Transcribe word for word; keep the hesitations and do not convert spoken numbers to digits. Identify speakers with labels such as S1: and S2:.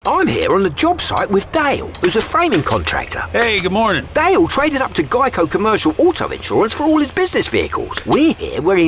S1: I'm here on the job site with Dale, who's a framing contractor.
S2: Hey, good morning.
S1: Dale traded up to Geico Commercial Auto Insurance for all his business vehicles. We're here where he